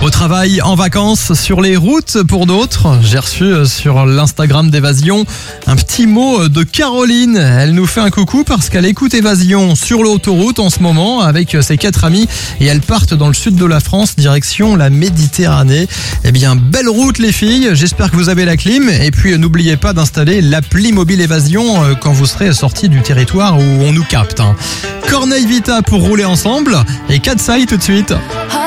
Au travail, en vacances, sur les routes pour d'autres. J'ai reçu sur l'Instagram d'Évasion un petit mot de Caroline. Elle nous fait un coucou parce qu'elle écoute Évasion sur l'autoroute en ce moment avec ses 4 amis et elles partent dans le sud de la France, direction la Méditerranée. Eh bien, belle route les filles, j'espère que vous avez la clim et puis n'oubliez pas d'installer l'appli mobile Évasion quand vous serez sortis du territoire où on nous capte. Corneille Vita pour rouler ensemble et Katsai tout de suite.